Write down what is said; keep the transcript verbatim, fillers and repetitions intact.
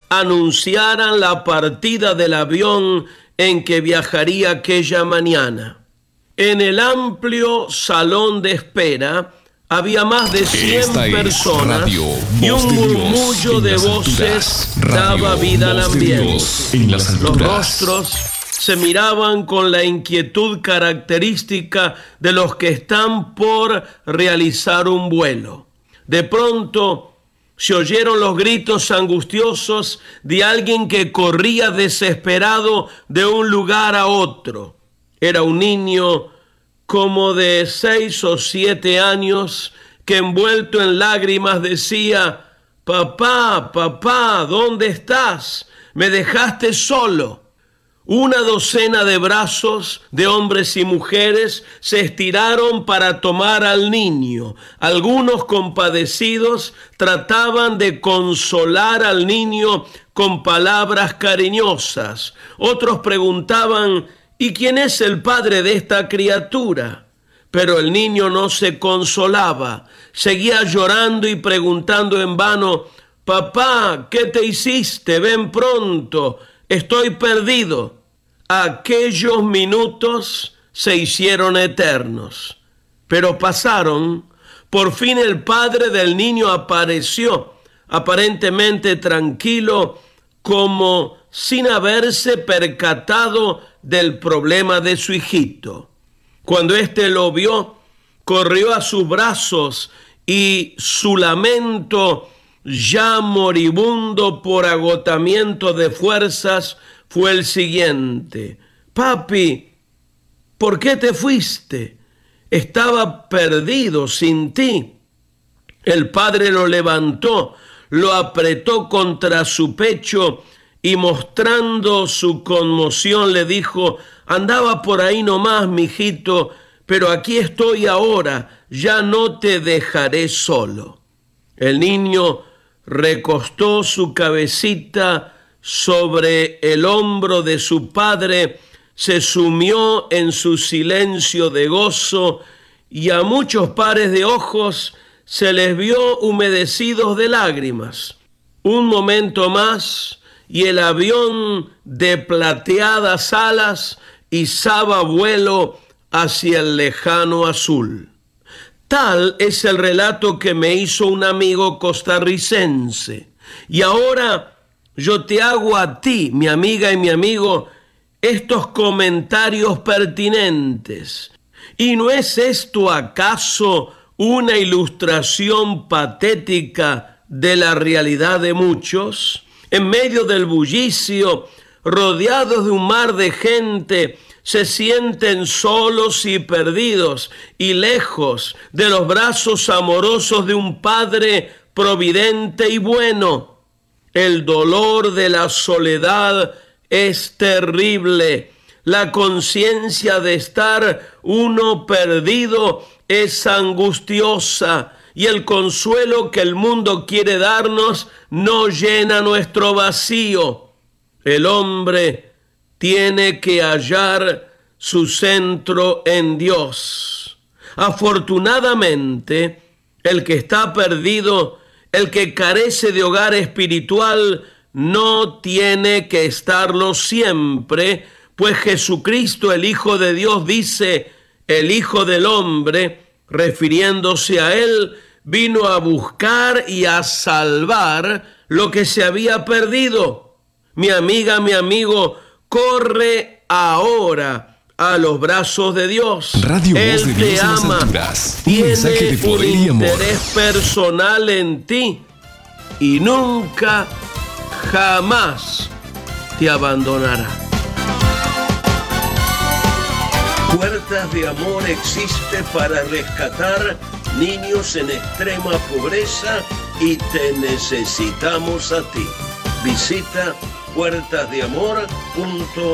anunciaran la partida del avión en que viajaría aquella mañana. En el amplio salón de espera había más de cien Esta personas radio, y un de murmullo de voces daba vida al ambiente. En las Los rostros se miraban con la inquietud característica de los que están por realizar un vuelo. De pronto se oyeron los gritos angustiosos de alguien que corría desesperado de un lugar a otro. Era un niño como de seis o siete años que envuelto en lágrimas decía: «Papá, papá, ¿dónde estás? Me dejaste solo». Una docena de brazos de hombres y mujeres se estiraron para tomar al niño. Algunos compadecidos trataban de consolar al niño con palabras cariñosas. Otros preguntaban: ¿y quién es el padre de esta criatura? Pero el niño no se consolaba. Seguía llorando y preguntando en vano: «Papá, ¿qué te hiciste? Ven pronto, estoy perdido». Aquellos minutos se hicieron eternos, pero pasaron. Por fin el padre del niño apareció, aparentemente tranquilo, como sin haberse percatado del problema de su hijito. Cuando éste lo vio, corrió a sus brazos y su lamento, ya moribundo por agotamiento de fuerzas, fue el siguiente: «Papi, ¿por qué te fuiste? Estaba perdido sin ti». El padre lo levantó, lo apretó contra su pecho y mostrando su conmoción le dijo: «Andaba por ahí nomás, mijito, pero aquí estoy ahora, ya no te dejaré solo». El niño recostó su cabecita sobre el hombro de su padre, se sumió en su silencio de gozo y a muchos pares de ojos se les vio humedecidos de lágrimas. Un momento más y el avión de plateadas alas izaba vuelo hacia el lejano azul. Tal es el relato que me hizo un amigo costarricense. Y ahora yo te hago a ti, mi amiga y mi amigo, estos comentarios pertinentes. ¿Y no es esto acaso una ilustración patética de la realidad de muchos? En medio del bullicio, rodeados de un mar de gente, se sienten solos y perdidos y lejos de los brazos amorosos de un Padre providente y bueno. El dolor de la soledad es terrible. La conciencia de estar uno perdido es angustiosa y el consuelo que el mundo quiere darnos no llena nuestro vacío. El hombre tiene que hallar su centro en Dios. Afortunadamente, el que está perdido, el que carece de hogar espiritual, no tiene que estarlo siempre, pues Jesucristo, el Hijo de Dios, dice: el Hijo del Hombre, refiriéndose a él, vino a buscar y a salvar lo que se había perdido. Mi amiga, mi amigo, corre ahora a los brazos de Dios. Radio Él Voz de te Dios en las ama, alturas. tiene Un mensaje de poder un y amor. interés personal en ti y nunca, jamás te abandonará. Puertas de Amor existe para rescatar niños en extrema pobreza y te necesitamos a ti. Visita puertas de amor punto